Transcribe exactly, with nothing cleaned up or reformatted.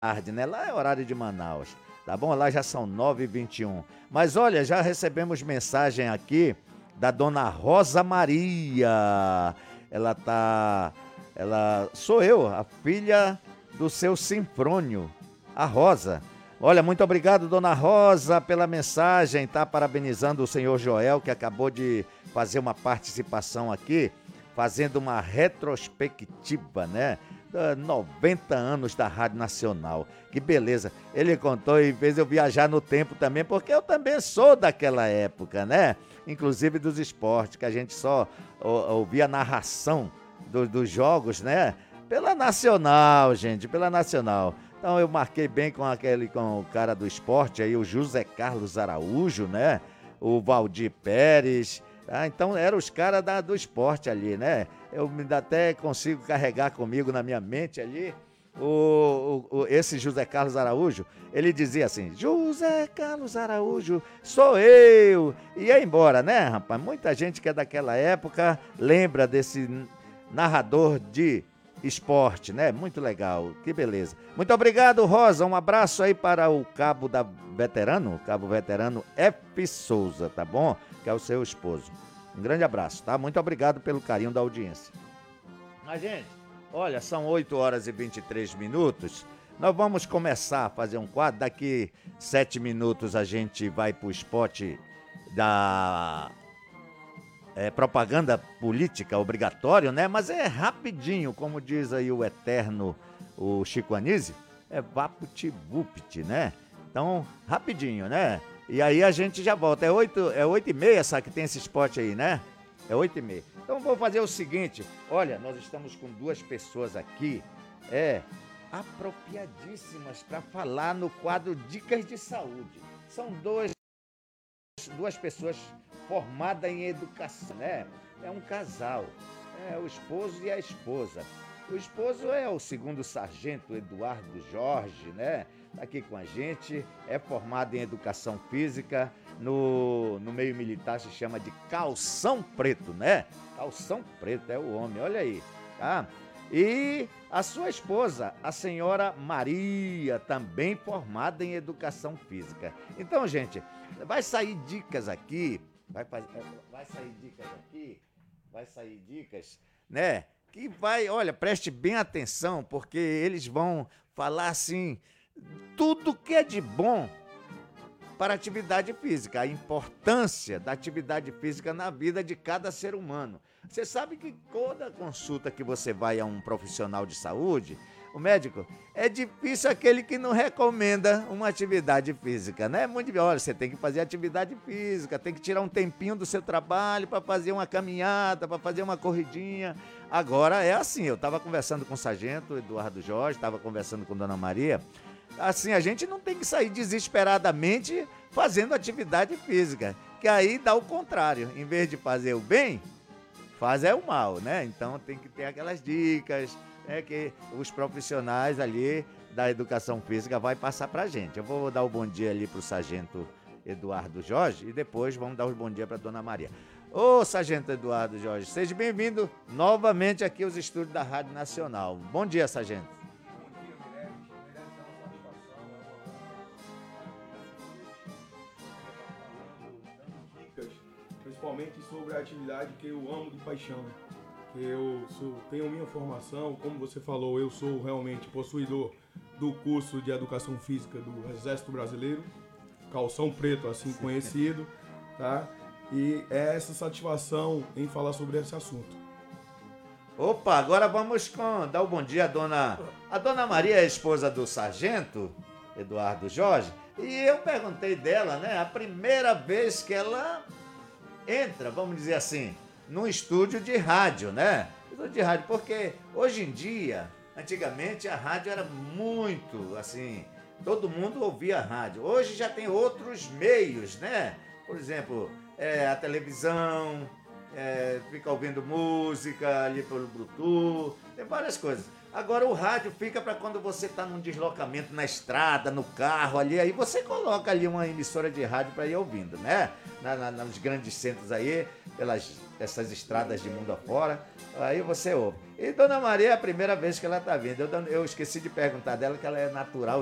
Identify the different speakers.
Speaker 1: tarde, né? Lá é horário de Manaus, tá bom? Lá já são nove e vinte e um. Mas olha, já recebemos mensagem aqui da dona Rosa Maria. Ela tá. Ela. Sou eu, a filha do seu Sinfrônio, a Rosa. Olha, muito obrigado, dona Rosa, pela mensagem, tá? Parabenizando o senhor Joel, que acabou de fazer uma participação aqui, fazendo uma retrospectiva, né? Da noventa anos da Rádio Nacional. Que beleza. Ele contou e fez eu viajar no tempo também, porque eu também sou daquela época, né? Inclusive dos esportes, que a gente só ou, ouvia a narração do, dos jogos, né? Pela Nacional, gente, pela Nacional. Então eu marquei bem com aquele, com o cara do esporte aí, o José Carlos Araújo, né? O Valdir Pérez. Ah, então eram os caras da- do esporte ali, né? Eu me- até consigo carregar comigo na minha mente ali. O, o- o- esse José Carlos Araújo, ele dizia assim: José Carlos Araújo, sou eu. E ia embora, né, rapaz? Muita gente que é daquela época lembra desse narrador de esporte, né? Muito legal, que beleza. Muito obrigado, Rosa. Um abraço aí para o cabo da veterano, cabo veterano F. Souza, tá bom? Que é o seu esposo. Um grande abraço, tá? Muito obrigado pelo carinho da audiência. Mas, gente, olha, são oito horas e vinte e três minutos. Nós vamos começar a fazer um quadro. Daqui sete minutos a gente vai pro spot da é, propaganda política obrigatório, né? Mas é rapidinho, como diz aí o eterno, o Chico Anísio, é vapt-vupt, né? Então, rapidinho, né? E aí a gente já volta. É oito, é oito e meia, sabe, que tem esse spot aí, né? É oito e meia. Então vou fazer o seguinte, olha, nós estamos com duas pessoas aqui, é, apropriadíssimas para falar no quadro Dicas de Saúde. São dois duas pessoas formadas em educação, né? É um casal, é o esposo e a esposa. O esposo é o segundo sargento Eduardo Jorge, né? Tá aqui com a gente, é formado em educação física, no, no meio militar se chama de calção preto, né? Calção preto é o homem, olha aí, tá? E a sua esposa, a senhora Maria, também formada em educação física. Então, gente, vai sair dicas aqui, vai, faz- vai sair dicas aqui, vai sair dicas, né? Que vai, olha, preste bem atenção, porque eles vão falar assim, tudo que é de bom para a atividade física, a importância da atividade física na vida de cada ser humano. Você sabe que toda consulta que você vai a um profissional de saúde, o médico, é difícil aquele que não recomenda uma atividade física, né? Muito difícil. Olha, você tem que fazer atividade física, tem que tirar um tempinho do seu trabalho para fazer uma caminhada, para fazer uma corridinha. Agora é assim, eu estava conversando com o sargento Eduardo Jorge, estava conversando com Dona Maria. Assim, a gente não tem que sair desesperadamente fazendo atividade física, que aí dá o contrário. Em vez de fazer o bem, faz é o mal, né? Então tem que ter aquelas dicas, né, que os profissionais ali da educação física vai passar pra gente. Eu vou dar o bom dia ali pro sargento Eduardo Jorge e depois vamos dar o bom dia pra Dona Maria. Ô, sargento Eduardo Jorge, seja bem-vindo novamente aqui aos estúdios da Rádio Nacional. Bom dia, sargento.
Speaker 2: Principalmente sobre a atividade que eu amo de paixão. Que eu sou, tenho minha formação, como você falou, eu sou realmente possuidor do curso de Educação Física do Exército Brasileiro, calção preto, assim conhecido, tá? E é essa satisfação em falar sobre esse assunto.
Speaker 1: Opa, agora vamos com, dar o bom dia à dona, a dona Maria, é a esposa do sargento Eduardo Jorge, e eu perguntei dela, né, a primeira vez que ela entra, vamos dizer assim, num estúdio de rádio, né? Estúdio de rádio, porque hoje em dia, antigamente a rádio era muito, assim, todo mundo ouvia rádio. Hoje já tem outros meios, né? Por exemplo, é, a televisão, é, fica ouvindo música ali pelo Bluetooth, tem várias coisas. Agora o rádio fica para quando você está num deslocamento na estrada, no carro ali, aí você coloca ali uma emissora de rádio para ir ouvindo, né? Na, na, nos grandes centros aí, pelas essas estradas de mundo afora, aí você ouve. E Dona Maria é a primeira vez que ela está vindo. Eu, eu esqueci de perguntar dela que ela é natural